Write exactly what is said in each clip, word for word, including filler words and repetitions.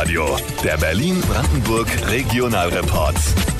Radio, der Berlin-Brandenburg Regionalreport.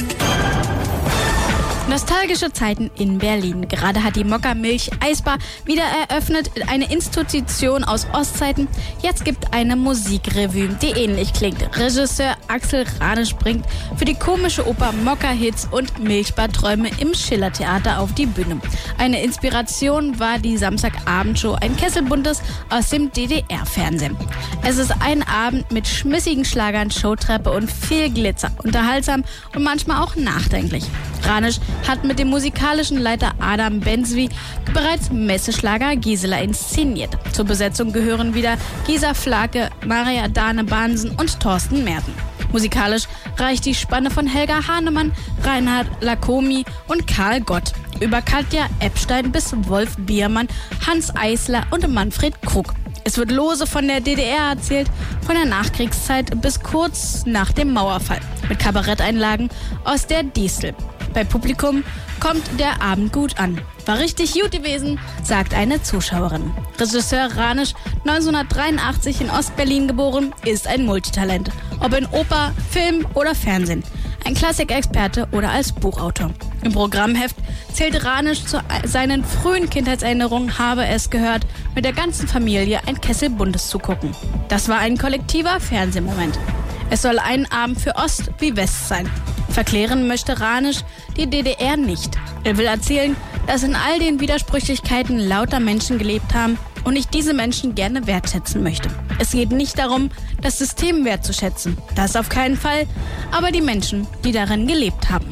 Nostalgische Zeiten in Berlin. Gerade hat die Mokka-Milch Eisbar wieder eröffnet, eine Institution aus Ostzeiten. Jetzt gibt eine Musikrevue, die ähnlich klingt. Regisseur Axel Ranisch bringt für die komische Oper Mokka-Hits und Milchbar-Träume im Schillertheater auf die Bühne. Eine Inspiration war die Samstagabendshow Ein Kessel Buntes aus dem D D R-Fernsehen. Es ist ein Abend mit schmissigen Schlagern, Showtreppe und viel Glitzer. Unterhaltsam und manchmal auch nachdenklich. Ranisch hat mit dem musikalischen Leiter Adam Benzwi bereits Messeschlager Gisela inszeniert. Zur Besetzung gehören wieder Gisa Flake, Maria Dane Bahnsen und Thorsten Merten. Musikalisch reicht die Spanne von Helga Hahnemann, Reinhard Lacomi und Karl Gott über Katja Epstein bis Wolf Biermann, Hans Eisler und Manfred Krug. Es wird lose von der D D R erzählt, von der Nachkriegszeit bis kurz nach dem Mauerfall, mit Kabaretteinlagen aus der Distel. Bei Publikum kommt der Abend gut an. War richtig gut gewesen, sagt eine Zuschauerin. Regisseur Ranisch, neunzehnhundertdreiundachtzig in Ostberlin geboren, ist ein Multitalent. Ob in Oper, Film oder Fernsehen. Ein Klassikexperte oder als Buchautor. Im Programmheft zählt Ranisch zu seinen frühen Kindheitserinnerungen, habe es gehört, mit der ganzen Familie Ein Kessel Buntes zu gucken. Das war ein kollektiver Fernsehmoment. Es soll ein Abend für Ost wie West sein. Verklären möchte Ranisch die D D R nicht. Er will erzählen, dass in all den Widersprüchlichkeiten lauter Menschen gelebt haben und ich diese Menschen gerne wertschätzen möchte. Es geht nicht darum, das System wertzuschätzen. Das auf keinen Fall, aber die Menschen, die darin gelebt haben.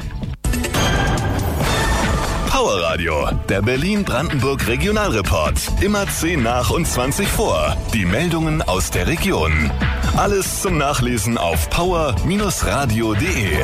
Power Radio, der Berlin-Brandenburg Regionalreport. Immer zehn nach und zwanzig vor. Die Meldungen aus der Region. Alles zum Nachlesen auf power radio punkt de.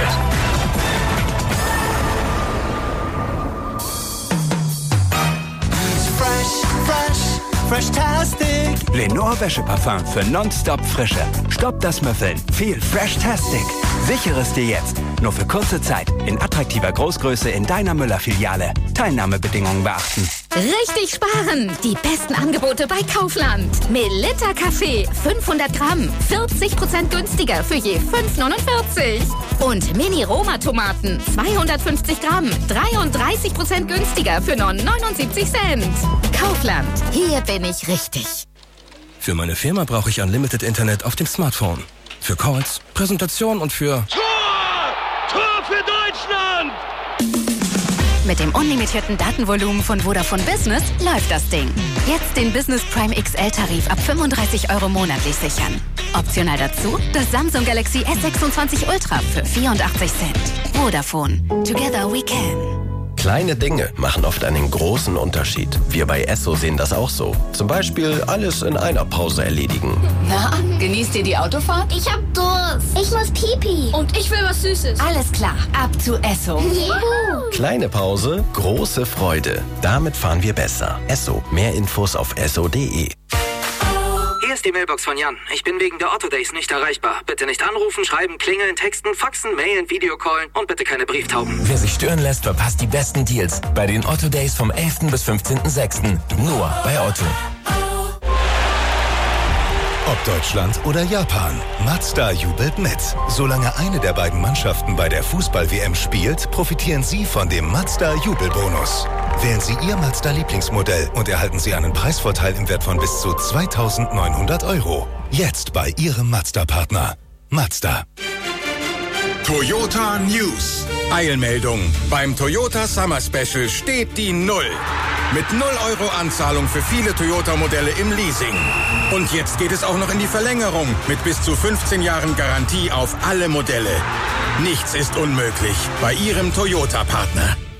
Fresh-tastic. Lenore Wäscheparfum für nonstop Frische. Stopp das Müffeln. Viel Fresh-tastic. Sichere es dir jetzt. Nur für kurze Zeit. In attraktiver Großgröße in deiner Müller-Filiale. Teilnahmebedingungen beachten. Richtig sparen! Die besten Angebote bei Kaufland. Melitta Kaffee, fünfhundert Gramm, vierzig Prozent günstiger für je fünf neunundvierzig. Und Mini-Roma-Tomaten, zweihundertfünfzig Gramm, dreiunddreißig Prozent günstiger für nur neunundsiebzig Cent. Kaufland, hier bin ich richtig. Für meine Firma brauche ich Unlimited Internet auf dem Smartphone. Für Calls, Präsentation und für... Tor! Tor für Deutschland! Mit dem unlimitierten Datenvolumen von Vodafone Business läuft das Ding. Jetzt den Business Prime X L-Tarif ab fünfunddreißig Euro monatlich sichern. Optional dazu das Samsung Galaxy S sechsundzwanzig Ultra für vierundachtzig Cent. Vodafone. Together we can. Kleine Dinge machen oft einen großen Unterschied. Wir bei Esso sehen das auch so. Zum Beispiel alles in einer Pause erledigen. Na, genießt ihr die Autofahrt? Ich hab Durst. Ich muss Pipi. Und ich will was Süßes. Alles klar, ab zu Esso. Juhu. Kleine Pause, große Freude. Damit fahren wir besser. Esso. Mehr Infos auf esso punkt de. Hier ist die Mailbox von Jan. Ich bin wegen der Otto Days nicht erreichbar. Bitte nicht anrufen, schreiben, klingeln, texten, faxen, mailen, Videocallen und bitte keine Brieftauben. Wer sich stören lässt, verpasst die besten Deals bei den Otto Days vom elften bis fünfzehnten sechsten Nur bei Otto. Ob Deutschland oder Japan, Mazda jubelt mit. Solange eine der beiden Mannschaften bei der Fußball-W M spielt, profitieren Sie von dem Mazda-Jubelbonus. Wählen Sie Ihr Mazda-Lieblingsmodell und erhalten Sie einen Preisvorteil im Wert von bis zu zweitausendneunhundert Euro. Jetzt bei Ihrem Mazda-Partner. Mazda. Toyota News. Eilmeldung. Beim Toyota Summer Special steht die Null. Mit null Euro Anzahlung für viele Toyota-Modelle im Leasing. Und jetzt geht es auch noch in die Verlängerung mit bis zu fünfzehn Jahren Garantie auf alle Modelle. Nichts ist unmöglich bei Ihrem Toyota-Partner.